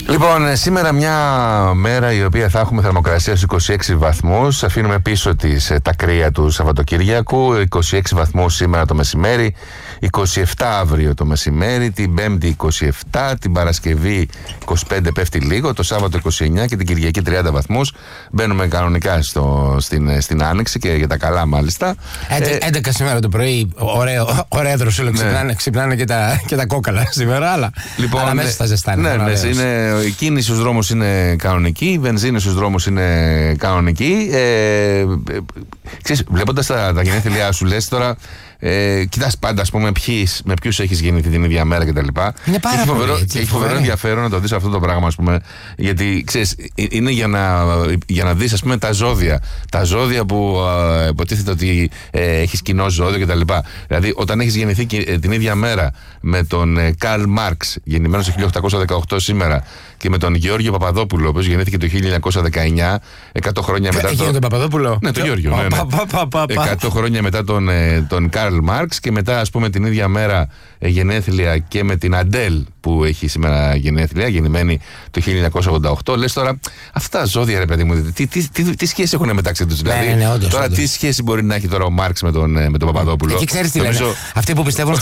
Λοιπόν, σήμερα μια μέρα η οποία θα έχουμε θερμοκρασία στους 26 βαθμούς. Αφήνουμε πίσω τα κρύα του Σαββατοκυριακού. 26 βαθμούς σήμερα το μεσημέρι, 27 αύριο το μεσημέρι, την Πέμπτη 27, την Παρασκευή 25 πέφτει λίγο, το Σάββατο 29 και την Κυριακή 30 βαθμούς. Μπαίνουμε κανονικά στην Άνοιξη και για τα καλά μάλιστα. 11 σήμερα το πρωί, ωραία δροσούλα, ξυπνάνε και τα κόκαλα σήμερα, αλλά μέσα στα ζεστάνει. Η κίνηση στους δρόμους είναι κανονική, η βενζίνη στους δρόμους είναι κανονική. Βλέποντας τα γενέθλιά σου, λες τώρα, κοιτάς πάντα, ας πούμε, με ποιους έχεις γεννηθεί την ίδια μέρα κτλ. Είναι πάρα πολύ. Έχει φοβερό ενδιαφέρον να το δεις αυτό το πράγμα, ας πούμε, γιατί ξέρεις, είναι για να δεις, ας πούμε, τα ζώδια. Τα ζώδια που υποτίθεται ότι έχεις κοινό ζώδιο κτλ. Δηλαδή, όταν έχεις γεννηθεί την ίδια μέρα με τον Καρλ Μάρξ, γεννημένος το 1818 σήμερα, και με τον Γεώργιο Παπαδόπουλο, ο οποίος γεννήθηκε το 1919, 100 χρόνια μετά. Έγινε τον Παπαδόπουλο? Ναι, τον Γεώργιο. 100 χρόνια μετά τον Καρλ Μάρξ, και μετά, ας πούμε, την ίδια μέρα γενέθλια και με την Αντέλ που έχει σήμερα γενέθλια, γεννημένη το 1988. Λες τώρα, αυτά τα ζώδια, ρε παιδί μου, τι σχέση έχουν μεταξύ τους? Δηλαδή, όντως. Τι σχέση μπορεί να έχει τώρα ο Μάρξ με τον Παπαδόπουλο? Και ξέρεις τι λένε, αυτοί που πιστεύουν